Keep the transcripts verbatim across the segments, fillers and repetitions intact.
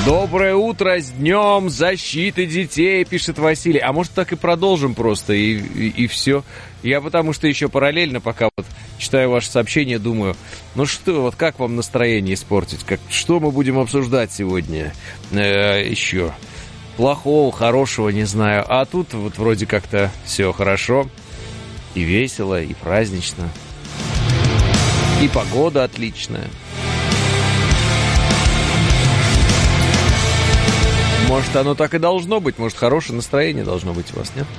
Доброе утро, с днем защиты детей, пишет Василий. А может, так и продолжим просто, и, и, и все. Я потому что еще параллельно, пока вот читаю ваше сообщение, думаю, ну что, вот как вам настроение испортить? Как, что мы будем обсуждать сегодня э, еще? Плохого, хорошего, не знаю. А тут вот вроде как-то все хорошо, и весело, и празднично, и погода отличная. Может, оно так и должно быть, может, хорошее настроение должно быть у вас, нет?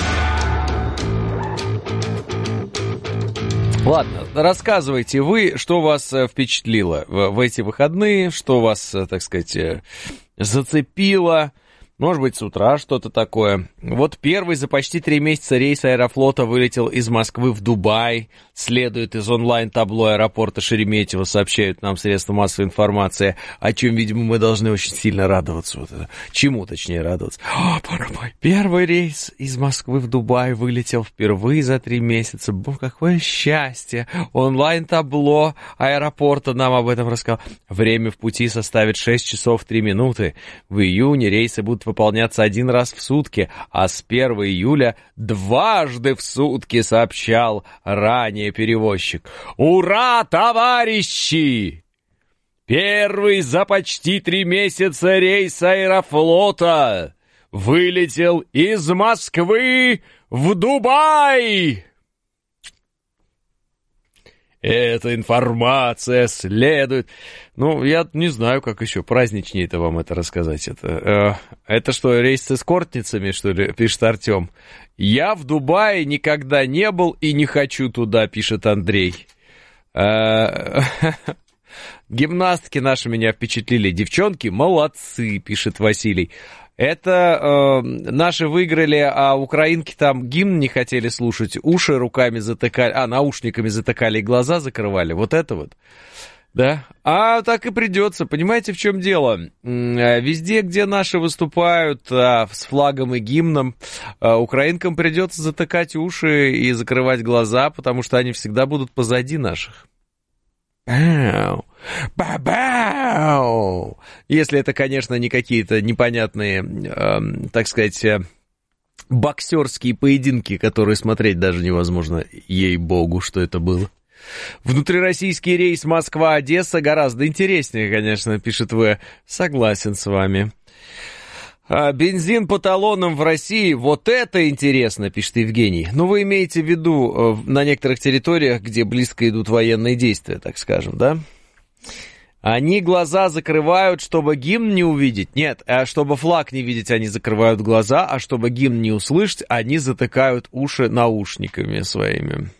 Ладно, рассказывайте вы, что вас впечатлило в, в эти выходные, что вас, так сказать, зацепило. Может быть, с утра что-то такое. Вот первый за почти три месяца рейс Аэрофлота вылетел из Москвы в Дубай. Следует из онлайн-табло аэропорта Шереметьево, сообщают нам средства массовой информации, о чем, видимо, мы должны очень сильно радоваться. Вот это. Чему, точнее, радоваться? О, боже мой. Первый рейс из Москвы в Дубай вылетел впервые за три месяца. Боже, какое счастье. Онлайн-табло аэропорта нам об этом рассказал. Время в пути составит шесть часов три минуты. В июне рейсы будут выполняться один раз в сутки, а с первого июля дважды в сутки, сообщал ранее перевозчик. Ура, товарищи! Первый за почти три месяца рейс Аэрофлота вылетел из Москвы в Дубай! Эта информация следует... Ну, я не знаю, как еще праздничнее-то вам это рассказать. Это, э, это что, рейс с эскортницами, что ли, пишет Артем? Я в Дубае никогда не был и не хочу туда, пишет Андрей. Э, гимнастки наши меня впечатлили. Девчонки молодцы, пишет Василий. Это э, наши выиграли, а украинки там гимн не хотели слушать, уши руками затыкали, а, наушниками затыкали и глаза закрывали, вот это вот, да. А так и придется, понимаете, в чем дело? Везде, где наши выступают а, с флагом и гимном, а, украинкам придется затыкать уши и закрывать глаза, потому что они всегда будут позади наших. Бау! Ба-бау! Если это, конечно, не какие-то непонятные, э, так сказать, э, боксерские поединки, которые смотреть даже невозможно, ей-богу, что это было. Внутрироссийский рейс Москва-Одесса гораздо интереснее, конечно, пишет В. Согласен с вами. А, бензин по талонам в России, вот это интересно, пишет Евгений. Ну, вы имеете в виду на некоторых территориях, где близко идут военные действия, так скажем, да? Они глаза закрывают, чтобы гимн не увидеть. Нет, а чтобы флаг не видеть, они закрывают глаза, а чтобы гимн не услышать, они затыкают уши наушниками своими.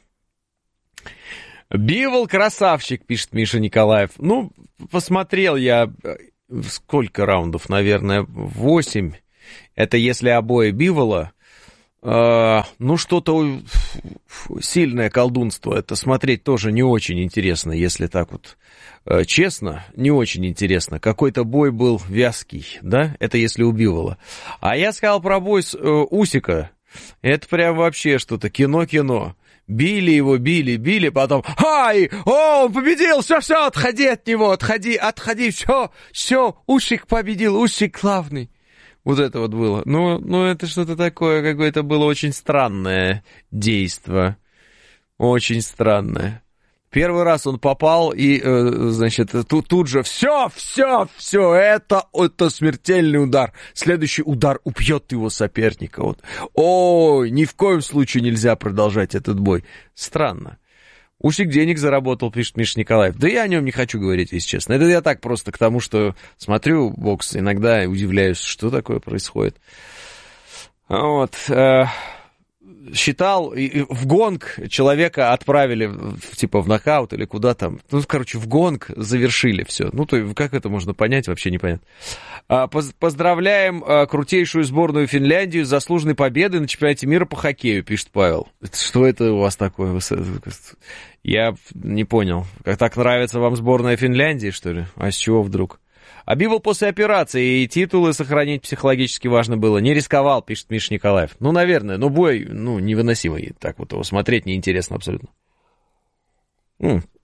Бивол красавчик, пишет Миша Николаев. Ну, посмотрел я... Сколько раундов, наверное, восемь. Это если обои Бивола. Э, ну, что-то сильное колдунство. Это смотреть тоже не очень интересно, если так вот э, честно, не очень интересно. Какой-то бой был вязкий, да? Это если у Бивола. А я сказал про бой с э, Усика. Это прям вообще что-то кино-кино. Били его, били, били, потом, ай, о, он победил, все, все, отходи от него, отходи, отходи, все, все, Усик победил, Усик главный. Вот это вот было. Ну, ну это что-то такое, какое-то было очень странное действо, очень странное. Первый раз он попал, и, э, значит, тут, тут же все, все, все, это, это смертельный удар. Следующий удар убьет его соперника. Вот. Ой, ни в коем случае нельзя продолжать этот бой. Странно. Усик денег заработал, пишет Миша Николаев. Да я о нем не хочу говорить, если честно. Это я так просто к тому, что смотрю бокс, иногда удивляюсь, что такое происходит. Вот. Э- Считал, и в гонг человека отправили, типа, в нокаут или куда там. Ну, короче, в гонг завершили все. Ну, то как это можно понять, вообще непонятно. Поздравляем крутейшую сборную Финляндию с заслуженной победой на чемпионате мира по хоккею, пишет Павел. Что это у вас такое? Я не понял. Как так нравится вам сборная Финляндии, что ли? А с чего вдруг? А Бивол после операции и титулы сохранить психологически важно было. Не рисковал, пишет Миша Николаев. Ну, наверное, но бой, ну, невыносимый. Так вот его смотреть неинтересно абсолютно. М-м.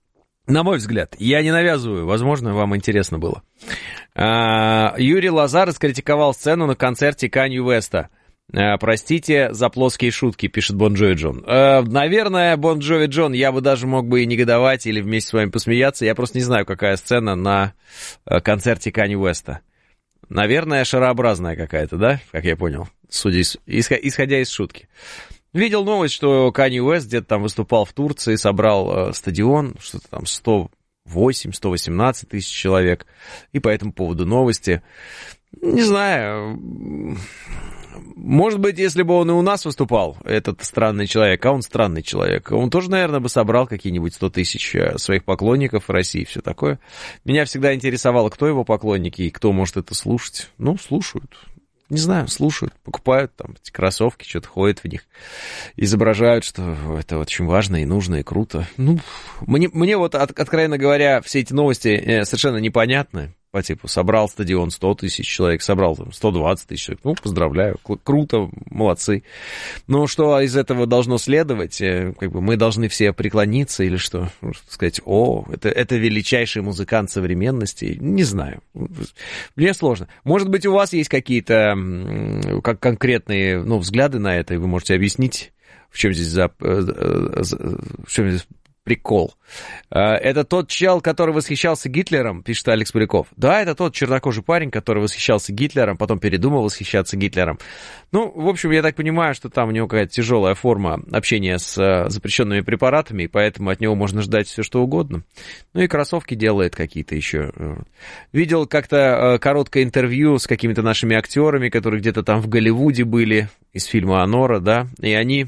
На мой взгляд, я не навязываю, возможно, вам интересно было. А, Юрий Лоза раскритиковал сцену на концерте Канье Уэста. А, простите за плоские шутки, пишет Бон Джови Джон. А, наверное, Бон Джови Джон, я бы даже мог бы и негодовать или вместе с вами посмеяться. Я просто не знаю, какая сцена на концерте Канье Уэста. Наверное, шарообразная какая-то, да? Как я понял, судя из, исходя из шутки. Видел новость, что Канье Уэст где-то там выступал в Турции, собрал э, стадион, что-то там сто восемь - сто восемнадцать тысяч человек, и по этому поводу новости. Не знаю, может быть, если бы он и у нас выступал, этот странный человек, а он странный человек, он тоже, наверное, бы собрал какие-нибудь сто тысяч своих поклонников в России и все такое. Меня всегда интересовало, кто его поклонники и кто может это слушать. Ну, слушают. Не знаю, слушают, покупают там эти кроссовки, что-то ходят в них, изображают, что это очень важно и нужно, и круто. Ну, мне, мне вот, от, откровенно говоря, все эти новости совершенно непонятны. По типу, собрал стадион сто тысяч человек, собрал там сто двадцать тысяч человек. Ну, поздравляю, круто, молодцы. Но что из этого должно следовать? Как бы мы должны все преклониться или что? Сказать, о, это, это величайший музыкант современности? Не знаю. Мне сложно. Может быть, у вас есть какие-то как конкретные, ну, взгляды на это, и вы можете объяснить, в чем здесь, за, в чем здесь прикол. Это тот чел, который восхищался Гитлером, пишет Алекс Поляков. Да, это тот чернокожий парень, который восхищался Гитлером, потом передумал восхищаться Гитлером. Ну, в общем, я так понимаю, что там у него какая-то тяжелая форма общения с запрещенными препаратами, и поэтому от него можно ждать все, что угодно. Ну и кроссовки делает какие-то еще. Видел как-то короткое интервью с какими-то нашими актерами, которые где-то там в Голливуде были, из фильма «Анора», да, и они...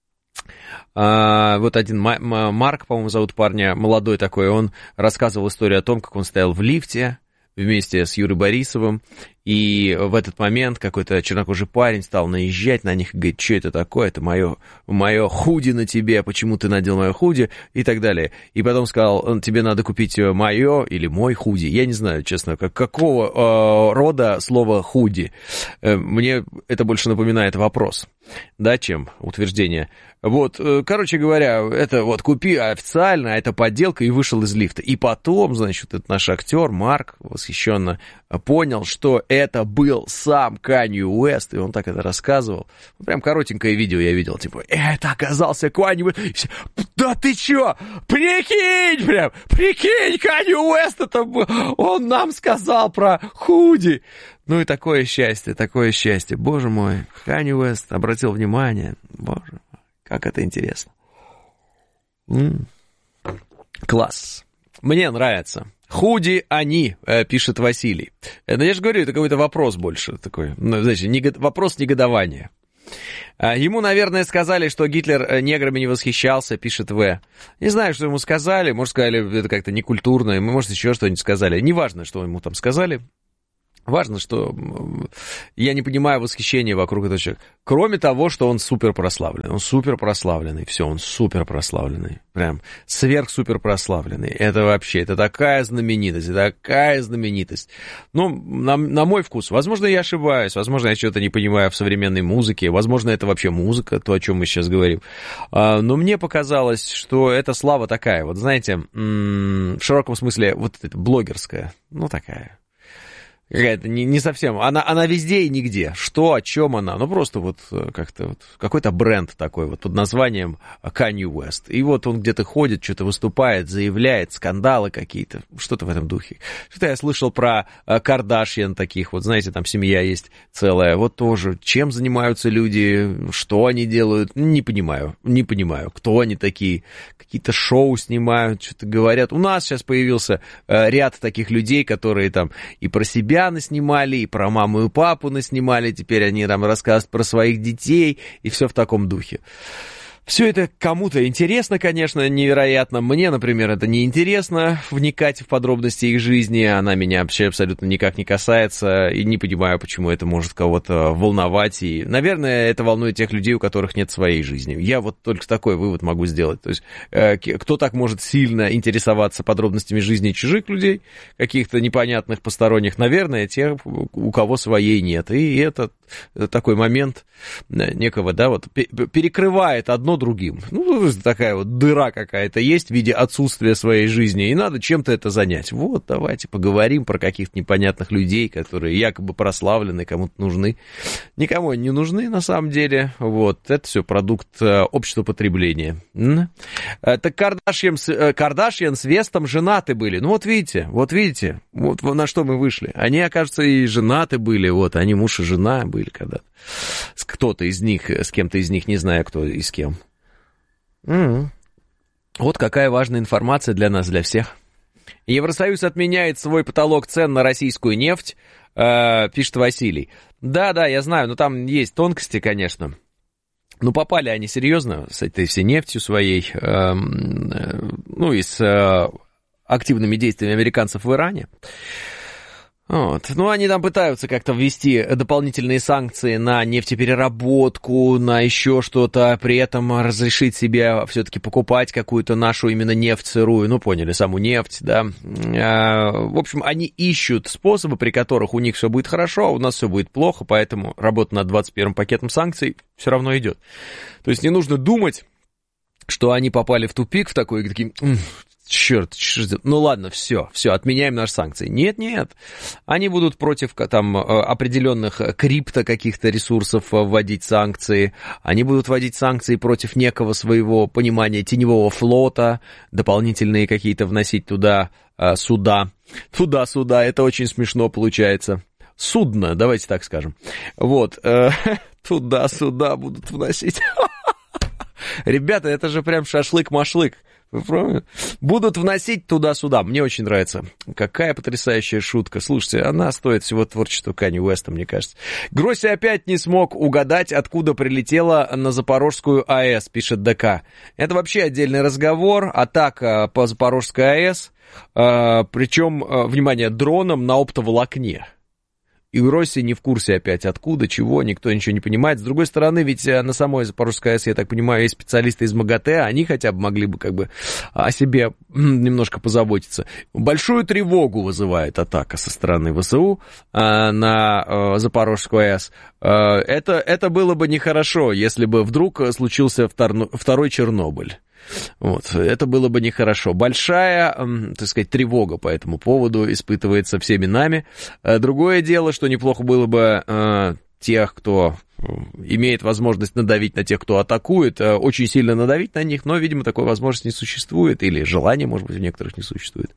Uh, вот один Марк, по-моему, зовут парня, молодой такой, он рассказывал историю о том, как он стоял в лифте вместе с Юрой Борисовым, и в этот момент какой-то чернокожий парень стал наезжать на них и говорит, что это такое, это мое, мое худи на тебе, почему ты надел мое худи, и так далее. И потом сказал, тебе надо купить мое или мой худи. Я не знаю, честно, как, какого э, рода слово худи. Э, мне это больше напоминает вопрос, да, чем утверждение. Вот, короче говоря, это вот купи официально, а это подделка, и вышел из лифта. И потом, значит, этот наш актер Марк восхищенно понял, что это был сам Канье Уэст, и он так это рассказывал. Прям коротенькое видео я видел, типа, это оказался Канье Уэст. Да ты чё? Прикинь, прям, прикинь, Канье Уэст, это был, он нам сказал про худи. Ну и такое счастье, такое счастье. Боже мой, Канье Уэст обратил внимание, боже мой. Как это интересно. М-м. Класс. Мне нравится. Худи они, пишет Василий. Но я же говорю, это какой-то вопрос больше такой. Ну, знаете, негод... вопрос негодования. Ему, наверное, сказали, что Гитлер неграми не восхищался, пишет В. Не знаю, что ему сказали. Может, сказали, это как-то некультурно. Может, еще что-нибудь сказали. Неважно, что ему там сказали. Важно, что я не понимаю восхищения вокруг этого человека. Кроме того, что он супер прославленный. Он супер прославленный. Все, он супер прославленный. Прям сверх-супер прославленный. Это вообще, это такая знаменитость, такая знаменитость. Ну, на, на мой вкус, возможно, я ошибаюсь, возможно, я что-то не понимаю в современной музыке, возможно, это вообще музыка, то, о чем мы сейчас говорим. Но мне показалось, что эта слава такая, вот знаете, в широком смысле, вот эта блогерская, ну, такая. Какая-то не, не совсем, она, она везде и нигде. Что, о чем она? Ну, просто вот как-то вот какой-то бренд такой вот под названием Канье Уэст. И вот он где-то ходит, что-то выступает, заявляет, скандалы какие-то, что-то в этом духе. Что-то я слышал про Кардашьян таких, вот знаете, там семья есть целая. Вот тоже, чем занимаются люди, что они делают, не понимаю, не понимаю, кто они такие. Какие-то шоу снимают, что-то говорят. У нас сейчас появился ряд таких людей, которые там и про себя наснимали, и про маму и папу наснимали, теперь они там рассказывают про своих детей, и все в таком духе. Все это кому-то интересно, конечно, невероятно. Мне, например, это не интересно вникать в подробности их жизни. Она меня вообще абсолютно никак не касается. И не понимаю, почему это может кого-то волновать. И, наверное, это волнует тех людей, у которых нет своей жизни. Я вот только такой вывод могу сделать. То есть, э, кто так может сильно интересоваться подробностями жизни чужих людей, каких-то непонятных посторонних, наверное, те, у кого своей нет. И это такой момент некого, да, вот перекрывает одно одно другим. Ну, такая вот дыра какая-то есть в виде отсутствия своей жизни, и надо чем-то это занять. Вот, давайте поговорим про каких-то непонятных людей, которые якобы прославлены, кому-то нужны. Никому они не нужны, на самом деле. Вот, это все продукт общества потребления. Так Кардашьян, Кардашьян с Вестом женаты были. Ну, вот видите, вот видите, вот на что мы вышли. Они, окажется, и женаты были, вот, они муж и жена были когда-то. Кто-то из них, с кем-то из них, не знаю, кто и с кем. Mm-hmm. Вот какая важная информация для нас, для всех. Евросоюз отменяет свой потолок цен на российскую нефть, э, пишет Василий. Да-да, я знаю, но там есть тонкости, конечно. Ну, попали они серьезно с этой всей нефтью своей, э, э, ну, и с э, активными действиями американцев в Иране. Вот. Ну, они там пытаются как-то ввести дополнительные санкции на нефтепереработку, на еще что-то, при этом разрешить себе все-таки покупать какую-то нашу именно нефть сырую, ну, поняли, саму нефть, да. В общем, они ищут способы, при которых у них все будет хорошо, а у нас все будет плохо, поэтому работа над двадцать первым пакетом санкций все равно идет. То есть не нужно думать, что они попали в тупик в такой, такие... Черт, черт, ну ладно, все, все, отменяем наши санкции. Нет, нет, они будут против там определенных крипто каких-то ресурсов вводить санкции, они будут вводить санкции против некого своего понимания теневого флота, дополнительные какие-то вносить туда суда, туда-сюда, это очень смешно получается. Судно, давайте так скажем. Вот, туда-сюда будут вносить. Ребята, это же прям шашлык-машлык. Вы правильно? Будут вносить туда-сюда. Мне очень нравится. Какая потрясающая шутка. Слушайте, она стоит всего творчества Канье Уэста, мне кажется. Гросси опять не смог угадать, откуда прилетела на Запорожскую АЭС, пишет ДК. Это вообще отдельный разговор. Атака по Запорожской АЭС. Причем, внимание, дроном на оптоволокне. И Гросси не в курсе опять откуда, чего, никто ничего не понимает. С другой стороны, ведь на самой Запорожской АЭС, я так понимаю, есть специалисты из МАГАТЭ, они хотя бы могли бы как бы о себе немножко позаботиться. Большую тревогу вызывает атака со стороны ВСУ на Запорожскую АЭС. Это, это было бы нехорошо, если бы вдруг случился второй Чернобыль. Вот, это было бы нехорошо. Большая, так сказать, тревога по этому поводу испытывается всеми нами. Другое дело, что неплохо было бы э, тех, кто имеет возможность надавить на тех, кто атакует, очень сильно надавить на них, но, видимо, такой возможности не существует, или желания, может быть, у некоторых не существует.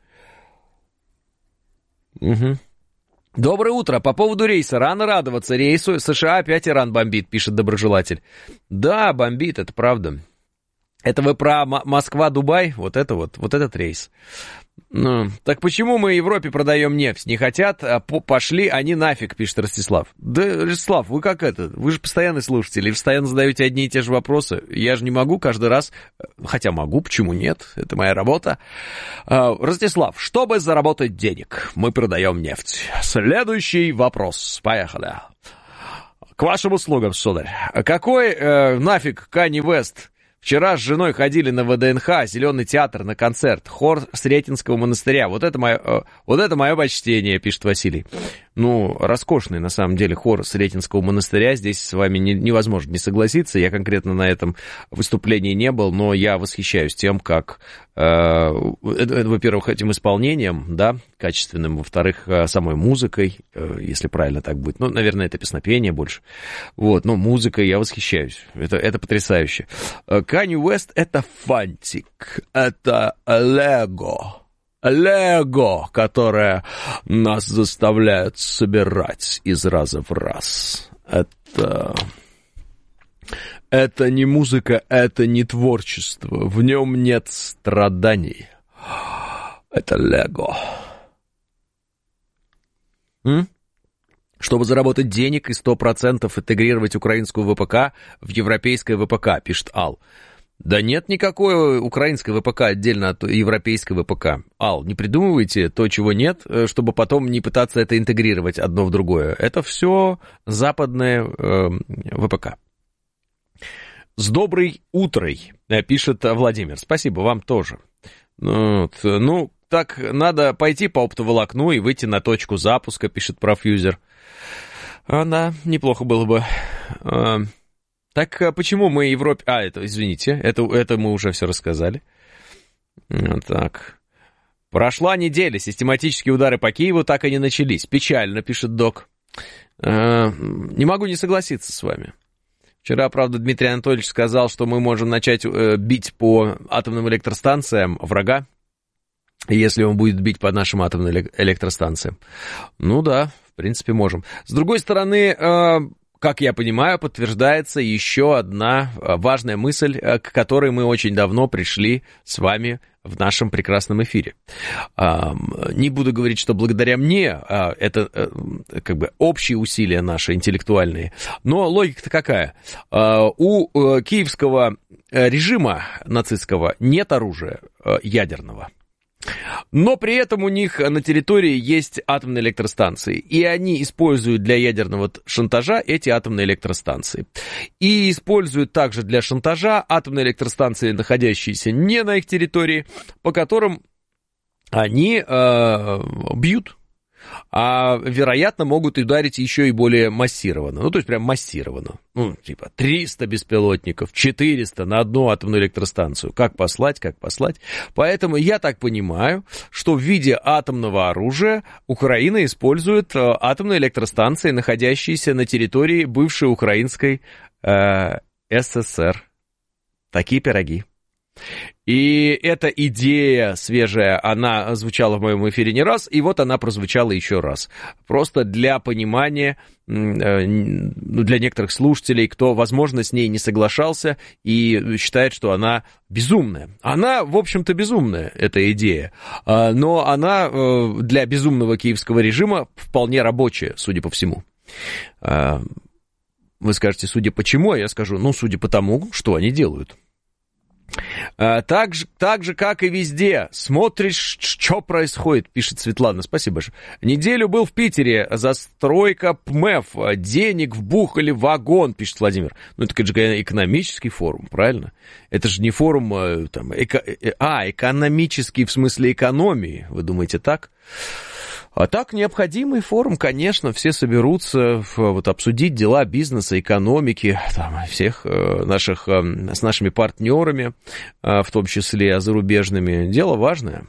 Угу. Доброе утро. По поводу рейса. Рано радоваться рейсу. США опять Иран бомбит, пишет доброжелатель. Да, бомбит, это правда. Это вы про Москва-Дубай? Вот это вот, вот этот рейс. Ну, так почему мы Европе продаем нефть? Не хотят, а пошли они нафиг, пишет Ростислав. Да, Ростислав, вы как это? Вы же постоянный слушатель, и постоянно задаете одни и те же вопросы. Я же не могу каждый раз, хотя могу, почему нет? Это моя работа. Ростислав, чтобы заработать денег, мы продаем нефть. Следующий вопрос. Поехали. К вашим услугам, сударь. Какой э, нафиг Канье Уэст? Вчера с женой ходили на ВДНХ, Зеленый театр, на концерт, хор Сретенского монастыря. Вот это мое, вот это мое почтение, пишет Василий. Ну, роскошный, на самом деле, хор Сретенского монастыря. Здесь с вами не, невозможно не согласиться. Я конкретно на этом выступлении не был, но я восхищаюсь тем, как, э, во-первых, этим исполнением, да, качественным, во-вторых, самой музыкой, э, если правильно так будет. Ну, наверное, это песнопение больше. Вот, но музыкой я восхищаюсь. Это, это потрясающе. Канье Уэст — это фантик, это лего. Лего, которое нас заставляет собирать из раза в раз. Это... Это не музыка, это не творчество. В нем нет страданий. Это лего. М? Чтобы заработать денег и сто процентов интегрировать украинскую ВПК в европейское ВПК, пишет Ал. Да нет никакой украинской ВПК отдельно от европейской ВПК. Ал, не придумывайте то, чего нет, чтобы потом не пытаться это интегрировать одно в другое. Это все западное э, ВПК. С доброй утрой, пишет Владимир. Спасибо, вам тоже. Ну, ну, так надо пойти по оптоволокну и выйти на точку запуска, пишет профьюзер. А, да, неплохо было бы. А, Так почему мы Европе... А, это, извините, это, это мы уже все рассказали. Вот так. Прошла неделя, систематические удары по Киеву так и не начались. Печально, пишет Док. Не могу не согласиться с вами. Вчера, правда, Дмитрий Анатольевич сказал, что мы можем начать бить по атомным электростанциям врага, если он будет бить по нашим атомным электростанциям. Ну да, в принципе, можем. С другой стороны, как я понимаю, подтверждается еще одна важная мысль, к которой мы очень давно пришли с вами в нашем прекрасном эфире. Не буду говорить, что благодаря мне, это как бы общие усилия наши интеллектуальные, но логика-то какая? У киевского режима нацистского нет оружия ядерного. Но при этом у них на территории есть атомные электростанции, и они используют для ядерного шантажа эти атомные электростанции. И используют также для шантажа атомные электростанции, находящиеся не на их территории, по которым они э, бьют. А, вероятно, могут ударить еще и более массированно. Ну, то есть, прям массированно. Ну, типа, триста беспилотников, четыреста на одну атомную электростанцию. Как послать, как послать. Поэтому я так понимаю, что в виде атомного оружия Украина использует атомные электростанции, находящиеся на территории бывшей украинской э, СССР. Такие пироги. И эта идея свежая, она звучала в моем эфире не раз, и вот она прозвучала еще раз. Просто для понимания, ну, для некоторых слушателей, кто, возможно, с ней не соглашался и считает, что она безумная. Она, в общем-то, безумная, эта идея, но она для безумного киевского режима вполне рабочая, судя по всему. Вы скажете, судя по чему, а я скажу, ну, судя по тому, что они делают. Так же, так же, как и везде. Смотришь, что происходит, пишет Светлана. Спасибо большое. Неделю был в Питере. Застройка ПМЭФ. Денег вбухали в вагон, пишет Владимир. Ну, это, конечно, экономический форум, правильно? Это же не форум, там, эко... а, экономический в смысле экономии. Вы думаете так? А так, необходимый форум, конечно, все соберутся вот, обсудить дела бизнеса, экономики, там, всех наших, с нашими партнерами, в том числе зарубежными. Дело важное.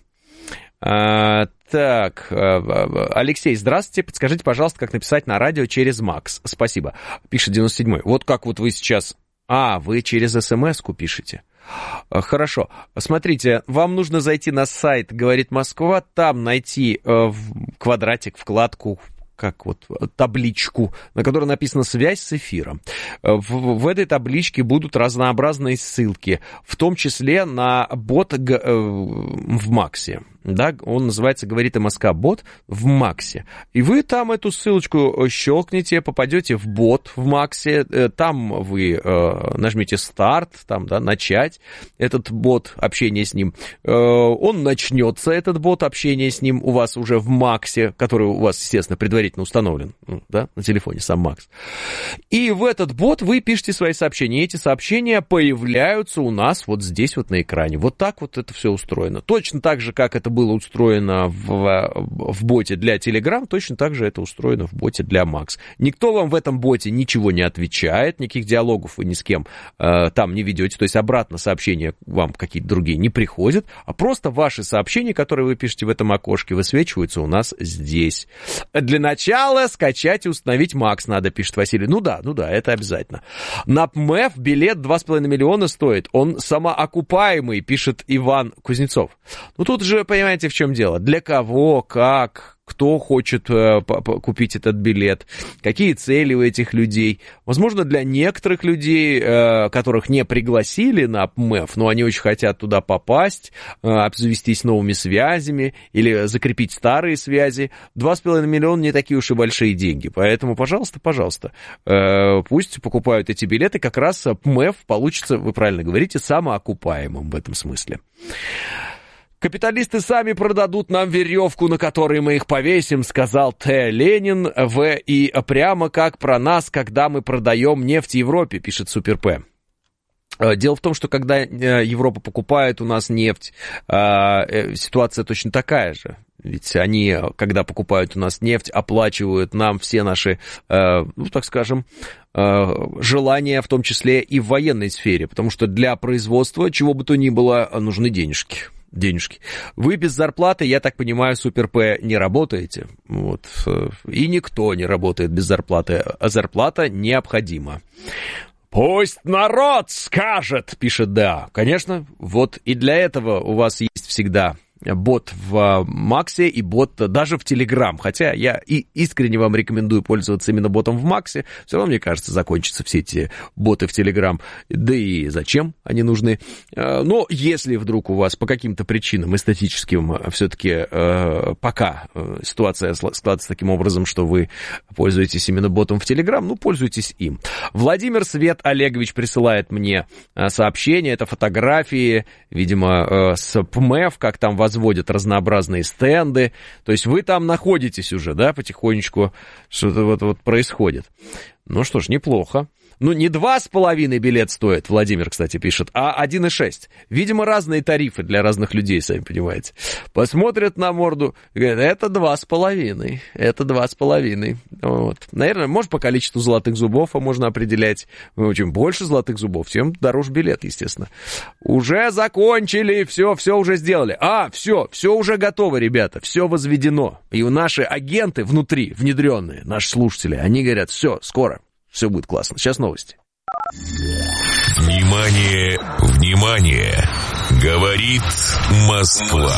А, так, Алексей, здравствуйте, подскажите, пожалуйста, как написать на радио через Макс. Спасибо, пишет девяносто седьмой. Вот как вот вы сейчас... А, вы через смс-ку пишете. Хорошо. Смотрите, вам нужно зайти на сайт «Говорит Москва», там найти э, квадратик, вкладку, как вот табличку, на которой написано «Связь с эфиром». В, в этой табличке будут разнообразные ссылки, в том числе на бот г, э, в Максе. Да, он называется «Говорит МСК бот» в Максе. И вы там эту ссылочку щелкните, попадете в бот в Максе, там вы э, нажмете «Старт», там, да, «Начать» этот бот, общение с ним. Э, он начнется, этот бот, общение с ним у вас уже в Максе, который у вас, естественно, предварительно установлен, да, на телефоне, сам Макс. И в этот бот вы пишете свои сообщения, и эти сообщения появляются у нас вот здесь вот на экране. Вот так вот это все устроено. Точно так же, как это было устроено в, в боте для Telegram, точно так же это устроено в боте для Max. Никто вам в этом боте ничего не отвечает, никаких диалогов вы ни с кем э, там не ведете, то есть обратно сообщения вам какие-то другие не приходят, а просто ваши сообщения, которые вы пишете в этом окошке, высвечиваются у нас здесь. Для начала скачать и установить Max надо, пишет Василий. Ну да, ну да, это обязательно. На ПМЭФ билет два с половиной миллиона стоит, он самоокупаемый, пишет Иван Кузнецов. Ну тут же, понимаете, в чем дело? Для кого, как, кто хочет э, купить этот билет, какие цели у этих людей. Возможно, для некоторых людей, э, которых не пригласили на ПМЭФ, но они очень хотят туда попасть, э, обзавестись новыми связями или закрепить старые связи. два с половиной миллиона не такие уж и большие деньги. Поэтому, пожалуйста, пожалуйста, э, пусть покупают эти билеты. Как раз ПМЭФ получится, вы правильно говорите, самоокупаемым в этом смысле. «Капиталисты сами продадут нам веревку, на которой мы их повесим», сказал Т. Ленин, в и прямо как про нас, когда мы продаем нефть Европе, пишет Супер П. Дело в том, что когда Европа покупает у нас нефть, ситуация точно такая же. Ведь они, когда покупают у нас нефть, оплачивают нам все наши, ну, так скажем, желания, в том числе и в военной сфере, потому что для производства чего бы то ни было нужны денежки. денежки. Вы без зарплаты, я так понимаю, Супер-П не работаете. Вот. И никто не работает без зарплаты, а зарплата необходима. «Пусть народ скажет», пишет Да. Конечно, вот и для этого у вас есть всегда бот в Максе и бот даже в Телеграм. Хотя я и искренне вам рекомендую пользоваться именно ботом в Максе. Все равно, мне кажется, закончатся все эти боты в Телеграм. Да и зачем они нужны? Но если вдруг у вас по каким-то причинам эстетическим все-таки пока ситуация складывается таким образом, что вы пользуетесь именно ботом в Телеграм, ну, пользуйтесь им. Владимир Свет Олегович присылает мне сообщение. Это фотографии, видимо, с ПМЭФ, как там возводят разнообразные стенды. То есть вы там находитесь уже, да, потихонечку что-то вот, вот происходит. Ну что ж, неплохо. Ну, не два с половиной билет стоит, Владимир, кстати, пишет, а один и шесть. Видимо, разные тарифы для разных людей, сами понимаете. Посмотрят на морду и говорят, это два с половиной, это два с половиной. Вот. Наверное, может, по количеству золотых зубов можно определять. Чем больше золотых зубов, тем дороже билет, естественно. Уже закончили, все, все уже сделали. А, все, все уже готово, ребята, все возведено. И наши агенты внутри, внедренные, наши слушатели, они говорят, все, скоро. Все будет классно. Сейчас новости. Внимание, внимание! Говорит Москва.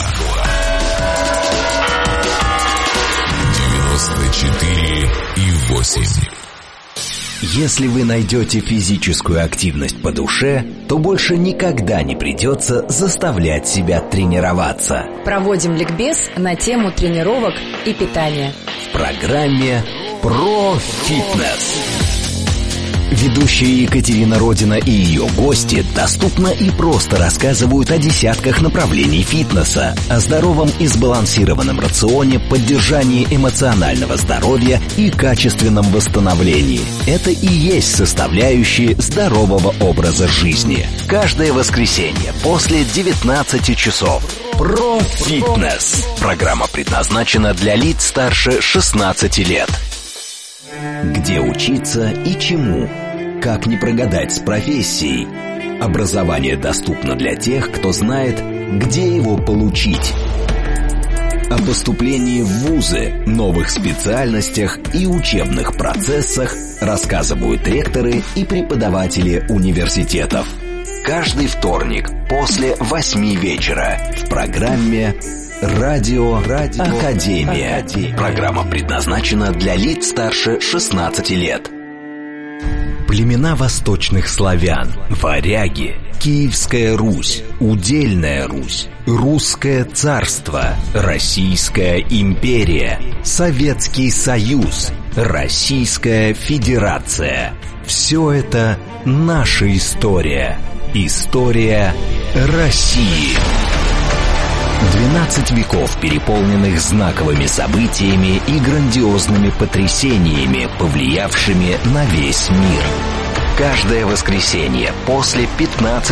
девяносто четыре и восемь. Если вы найдете физическую активность по душе, то больше никогда не придется заставлять себя тренироваться. Проводим ликбез на тему тренировок и питания. В программе «Про фитнес». Ведущие Екатерина Родина и ее гости доступно и просто рассказывают о десятках направлений фитнеса, о здоровом и сбалансированном рационе, поддержании эмоционального здоровья и качественном восстановлении. Это и есть составляющие здорового образа жизни. Каждое воскресенье после девятнадцати часов. Про фитнес. Программа предназначена для лиц старше шестнадцати лет. Где учиться и чему? Как не прогадать с профессией? Образование доступно для тех, кто знает, где его получить. О поступлении в вузы, новых специальностях и учебных процессах рассказывают ректоры и преподаватели университетов. Каждый вторник после восьми вечера в программе «Радио, Радио Академия». Академия. Программа предназначена для лиц старше шестнадцати лет. Племена восточных славян, варяги, Киевская Русь, Удельная Русь, Русское царство, Российская империя, Советский Союз, Российская Федерация. Все это наша история. История России. двенадцать веков, переполненных знаковыми событиями и грандиозными потрясениями, повлиявшими на весь мир. Каждое воскресенье после пятнадцати